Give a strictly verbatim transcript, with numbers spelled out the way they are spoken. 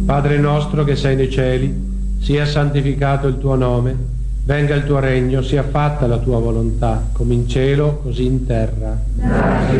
Padre nostro che sei nei cieli, sia santificato il tuo nome, venga il tuo regno, sia fatta la tua volontà, come in cielo, così in terra.